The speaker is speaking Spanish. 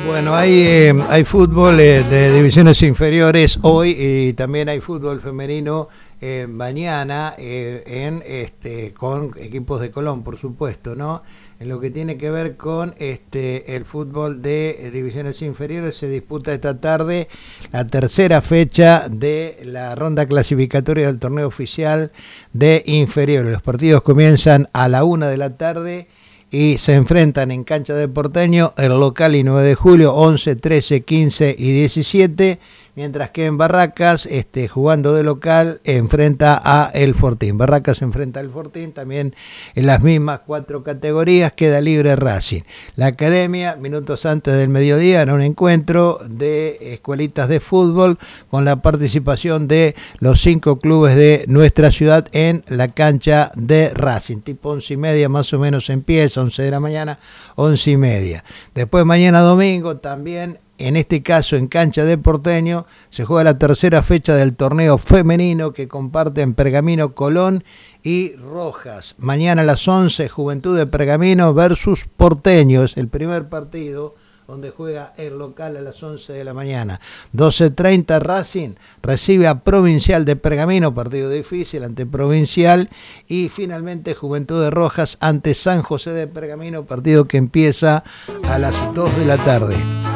Bueno, hay fútbol de divisiones inferiores hoy y también hay fútbol femenino mañana con equipos de Colón, por supuesto, ¿no? En lo que tiene que ver con el fútbol de divisiones inferiores, se disputa esta tarde la tercera fecha de la ronda clasificatoria del torneo oficial de inferiores. Los partidos comienzan a la 1 de la tarde y se enfrentan en cancha de Porteño, el local y 9 de julio, 11, 13, 15 y 17, mientras que en Barracas, jugando de local, enfrenta a El Fortín. Barracas enfrenta al Fortín, también en las mismas 4 categorías, queda libre Racing. La Academia, minutos antes del mediodía, en un encuentro de escuelitas de fútbol, con la participación de los 5 clubes de nuestra ciudad en la cancha de Racing. Tipo 11:30 más o menos empieza, 11 de la mañana, 11:30. Después mañana domingo también, en este caso en cancha de Porteño, se juega la tercera fecha del torneo femenino que comparten Pergamino, Colón y Rojas. Mañana a las 11, Juventud de Pergamino versus Porteño, es el primer partido donde juega el local a las 11 de la mañana. 12:30 Racing recibe a Provincial de Pergamino, partido difícil ante Provincial, y finalmente Juventud de Rojas ante San José de Pergamino, partido que empieza a las 2 de la tarde.